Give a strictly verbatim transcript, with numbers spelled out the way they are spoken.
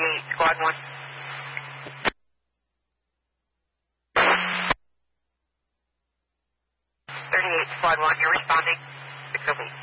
thirty-eight, Squad one. thirty-eight, Squad one, you're responding. six oh eight.